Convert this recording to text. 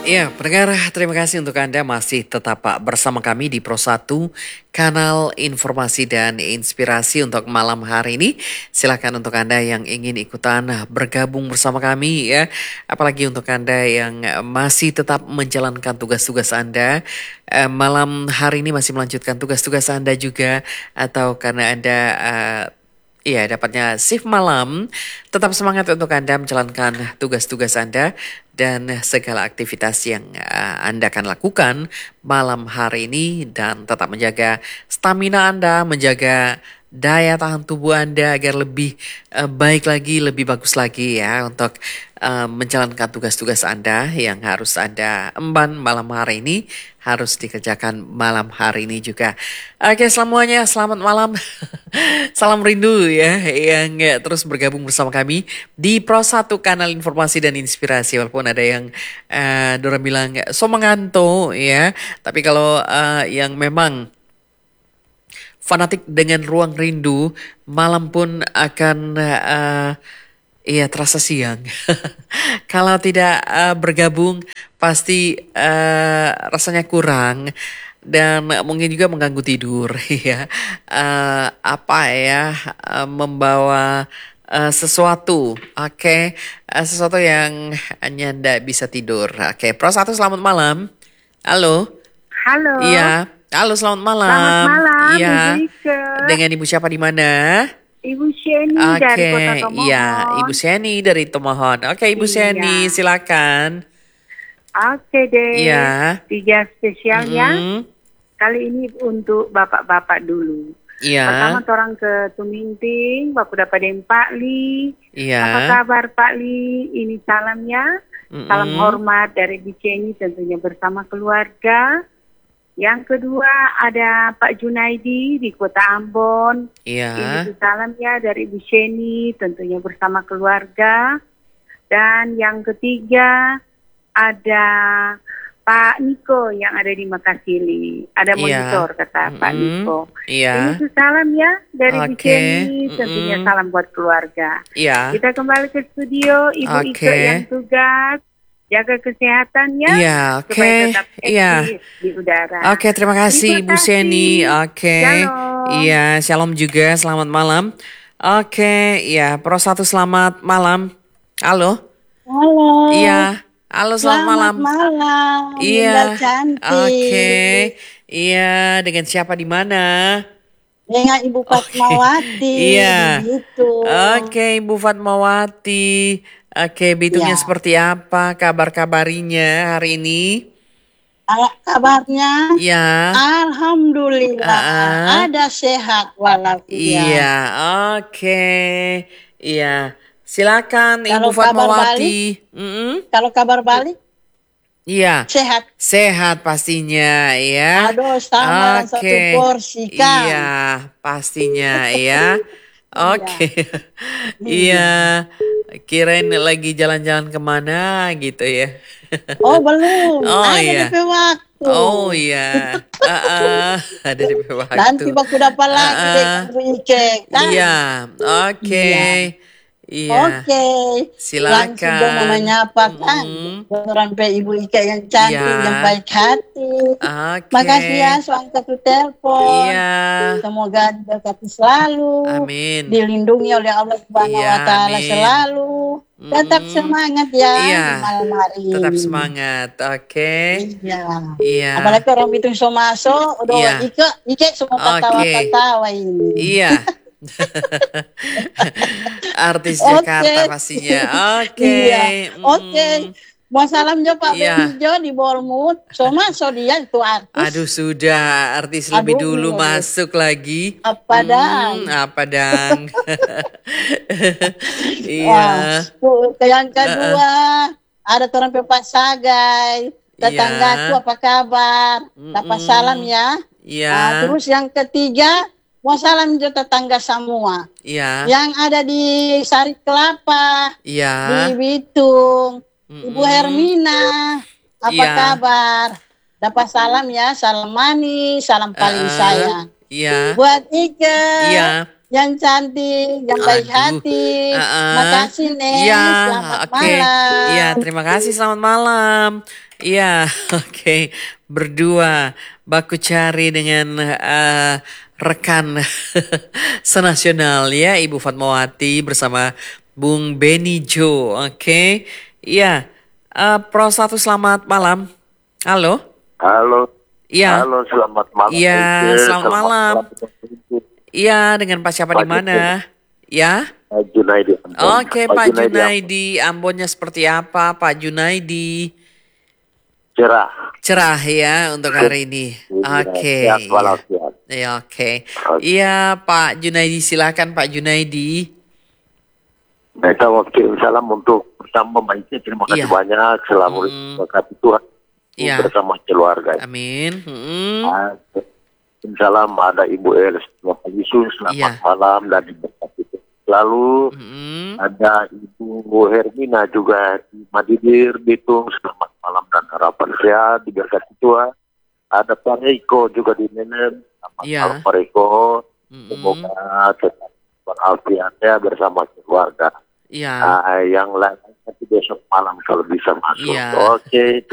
Ya, pendengar, terima kasih untuk Anda masih tetap bersama kami di Pro 1, kanal informasi dan inspirasi untuk malam hari ini. Silakan untuk Anda yang ingin ikutan bergabung bersama kami ya. Apalagi untuk Anda yang masih tetap menjalankan tugas-tugas Anda. Malam hari ini masih melanjutkan tugas-tugas Anda juga. Atau karena Anda iya, dapatnya shift malam. Tetap semangat untuk Anda menjalankan tugas-tugas Anda dan segala aktivitas yang Anda akan lakukan malam hari ini dan tetap menjaga stamina Anda, menjaga daya tahan tubuh Anda agar lebih baik lagi, lebih bagus lagi ya untuk menjalankan tugas-tugas Anda yang harus Anda emban malam hari ini, harus dikerjakan malam hari ini juga. Oke, semuanya selamat malam. Salam rindu ya yang terus bergabung bersama kami di Pro 1, kanal informasi dan inspirasi. Walaupun ada yang Dora bilang so mengantuk ya, tapi kalau yang memang fanatik dengan ruang rindu, malam pun akan iya terasa siang. Kalau tidak bergabung pasti rasanya kurang dan mungkin juga mengganggu tidur ya. Apa ya, membawa sesuatu, oke, sesuatu yang hanya ndak bisa tidur. Oke, Pro 1 selamat malam. Halo. Halo. Iya. Halo, selamat malam. Selamat malam, Iya. Ibu Ike. Dengan Ibu siapa di mana? Ibu Sheni dari Kota Tomohon. Iya, Ibu Sheni dari Tomohon. Oke, Ibu Sheni, silakan. Oke deh. Iya. 3 spesialnya. Kali ini untuk bapak-bapak dulu. Iya. Pertama orang ke Tuminting, Bapak dapat Pak Li. Iya. Apa kabar Pak Li? Ini salamnya. Salam hormat dari Bu Sheni tentunya bersama keluarga. Yang kedua ada Pak Junaidi di Kota Ambon. Iya. Ini salamnya dari Ibu Sheni tentunya bersama keluarga. Dan yang ketiga ada Pak Niko yang ada di Makasili. Ada monitor kata Pak Niko. Iya. Ini salam ya dari Bu Sheni, tentunya salam buat keluarga. Iya. Kita kembali ke studio, Ibu Ike yang tugas. Jaga kesehatan ya. Iya, supaya tetap eksis di udara. Oke, terima kasih Ibu Sheni. Oke. Shalom. Iya, shalom juga. Selamat malam. Oke, iya, Pro 1 selamat malam. Halo. Halo. Iya. Halo, selamat malam. Malam. Iya. Cantik. Oke. Iya, dengan siapa di mana? Dengan Ibu Fatmawati. Iya. Gitu. Oke, Ibu Fatmawati. Oke, Bitungnya seperti apa kabar-kabarinya hari ini? Kabarnya? Ya. Alhamdulillah. Ada sehat walafiat. Iya, oke. Iya. Silakan Ibu Fatmawati. Kalau kabar balik? Iya. Sehat. Sehat pastinya ya. Aduh, sama satu porsi kan. Iya, pastinya ya. Oke. Iya. Kirain lagi jalan-jalan kemana gitu ya. Oh belum. Oh ada iya. DP waktu. Oh iya. Ada DP waktu. Nanti baku dapat lagi deh Ibu Ike kan. Iya. Oke. Iya. Oke. Silakan. Langsung dong menyapa kan. Orang Ibu Ike yang cantik, yang baik hati. Oke. Makasih ya soal satu telepon. Iya. Semoga diberkati selalu. Amin. Dilindungi oleh Allah Subhanahu wa taala selalu. Tetap semangat ya di malam hari ini. Tetap semangat. Oke. Iya. Iya. Apalagi orang Bitung Somaso, udah Ike semua ketawa-ketawa ini. Iya. Artis Jakarta pastinya. Oke. Oke. Mau salam jo Pak Bejo di Bormut. Somaso dia itu artis. Aduh sudah, artis lebih dulu masuk lagi. Apa dang? Apa dang? Iya. Yang kedua ada orang Pak Sagai. Tetanggaku apa kabar? Dapat salam ya. Iya. Terus yang ketiga mau salam juga tetangga semua. Iya. Yang ada di Sari Kelapa. Iya. Di Bitung. Ibu Hermina, apa kabar? Dapat salam ya, salam manis, salam paling sayang. Iya. Buat Ike. Iya. yang cantik, yang baik Aduh. hati. Heeh. Makasih, Neng. Iya, Selamat oke. malam. Iya, terima kasih. Selamat malam. Iya, oke. Berdua baku cari dengan rekan senasional ya, Ibu Fatmawati bersama Bung Benny Jo. Oke. Iya. Pro 1 selamat malam. Halo. Halo, Iya. halo, selamat malam. Iya, selamat malam. Untuk Iya, dengan Pak siapa Pak di mana? Ya. Pak Junaidi. Oke, Pak Ambon. Junaidi, Ambonnya seperti apa, Pak Junaidi? Cerah. Cerah ya untuk hari ini. Oke, Sehat iya. walafiat. Ya, oke. Oke. Iya, Pak Junaidi, silakan Pak Junaidi. Mereka waktu salam untuk bersama baiknya. Terima kasih Iya. banyak. Selalu berkati Tuhan Iya. bersama keluarga. Amin. Salam ada Ibu Els, Bapak Yesus, selamat Iya. malam dan diberkati selalu. Ada Ibu Hermina juga di Madidir, Bitung, selamat malam dan harapan sehat, diberkati Tuhan. Ada Pak Riko juga di Menem, selamat Iya. malam Pak Riko. Semoga tetap beralfiatnya bersama keluarga. Iya. Yang lain nanti besok malam kalau bisa masuk. Iya. Oke.